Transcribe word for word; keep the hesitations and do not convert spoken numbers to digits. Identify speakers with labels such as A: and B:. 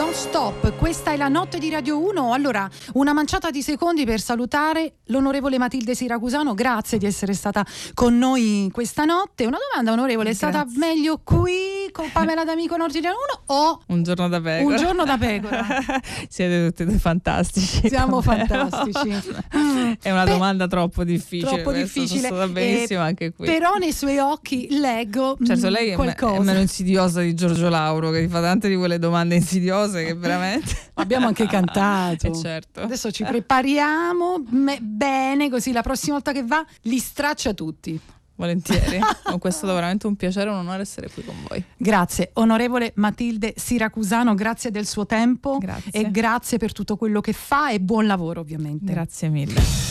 A: non stop. Questa è la notte di Radio uno. Allora, una manciata di secondi per salutare l'onorevole Matilde Siracusano. Grazie di essere stata con noi questa notte. Una domanda, onorevole: è stata meglio qui con Pamela D'Amico in Ordine uno o
B: Un giorno da pecora?
A: Un giorno da pecora.
B: Siete tutti dei fantastici.
A: Siamo
B: davvero.
A: fantastici.
B: È una
A: Beh,
B: domanda troppo difficile.
A: troppo
B: questo,
A: difficile.
B: Sono stata benissimo
A: Eh,
B: anche qui.
A: Però nei suoi occhi leggo
B: Certo,
A: mm,
B: lei è, me-
A: qualcosa.
B: è meno insidiosa di Giorgio Lauro, che ti fa tante di quelle domande insidiose che veramente...
A: Abbiamo anche cantato.
B: Eh, certo.
A: Adesso ci prepariamo me- bene, così la prossima volta che va li straccia tutti.
B: Volentieri. Con questo è stato veramente un piacere e un onore essere qui con voi.
A: Grazie, onorevole Matilde Siracusano, grazie del suo tempo.
B: Grazie.
A: E grazie per tutto quello che fa e buon lavoro, ovviamente.
B: Grazie mille.